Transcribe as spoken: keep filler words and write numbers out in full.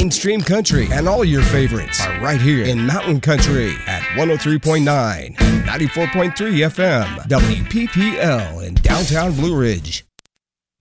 mainstream country, and all your favorites are right here in Mountain Country at one oh three point nine and ninety-four point three F M, W P P L in downtown Blue Ridge.